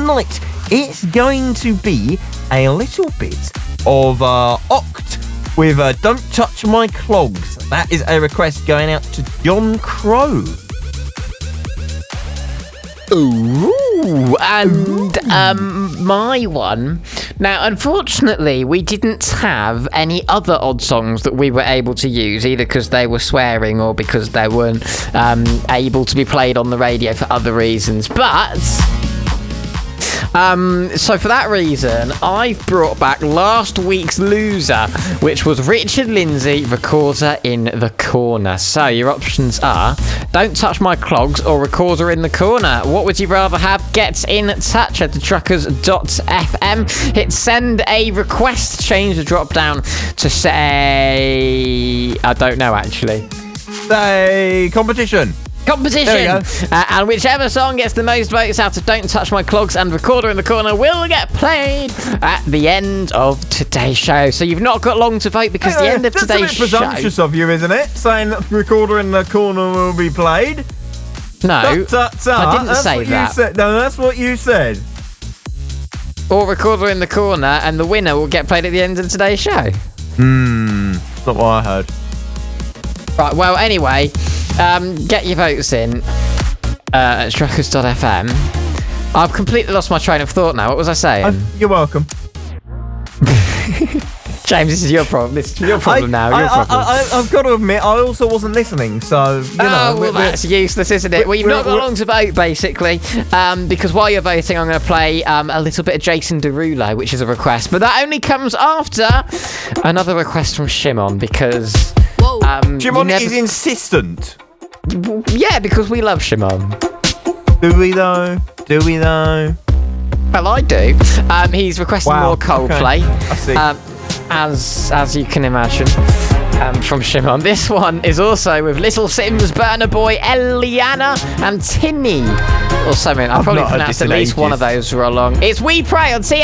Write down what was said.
tonight it's going to be a little bit of Oct with Don't Touch My Clogs. That is a request going out to John Crow. Ooh, and my one. Now, unfortunately, we didn't have any other odd songs that we were able to use, either because they were swearing or because they weren't able to be played on the radio for other reasons. But so for that reason, I've brought back last week's loser, which was Richard Lindsay, Recorder in the Corner. So your options are Don't Touch My Clogs or Recorder in the Corner. What would you rather have? Get in touch at truckers.fm. Hit send a request. Change the drop down to say, I don't know actually. Say competition. And whichever song gets the most votes out of Don't Touch My Clogs and Recorder in the Corner will get played at the end of today's show. So you've not got long to vote because the end of today's show... That's a bit presumptuous of you, isn't it? Saying that Recorder in the Corner will be played. No, I didn't say that. No, that's what you said. Or Recorder in the Corner and the winner will get played at the end of today's show. That's not what I heard. Right, well, anyway... get your votes in at truckers.fm. I've completely lost my train of thought now. What was I saying? You're welcome. James, this is your problem. This is your problem now. I've got to admit, I also wasn't listening, so, you know. Well, that's useless, isn't it? Well, you've not got long to vote, basically, because while you're voting, I'm going to play a little bit of Jason Derulo, which is a request, but that only comes after another request from Shimon, because... Shimon is insistent. Yeah, because we love Shimon. Do we though? Well, I do. He's requesting more Coldplay. Okay. I see. As you can imagine, from Shimon. This one is also with Little Sims, Burna Boy, Eliana, and Tinny. Or something. I've probably pronounced at least one of those wrong. It's We Pray on TFM.